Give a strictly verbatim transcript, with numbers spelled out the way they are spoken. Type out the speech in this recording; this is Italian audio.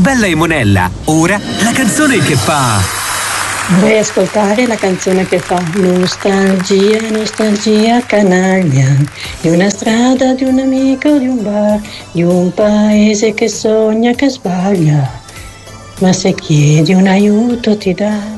bella e Monella. Ora la canzone che fa... Vorrei ascoltare la canzone che fa nostalgia, nostalgia canaglia, di una strada, di un amico, di un bar, di un paese che sogna, che sbaglia, ma se chiedi un aiuto ti dà